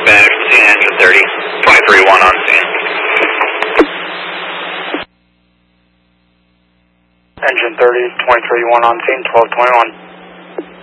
dispatch, scene engine 30, 23-1 on scene. Engine 30, 23-1 on scene, 1221.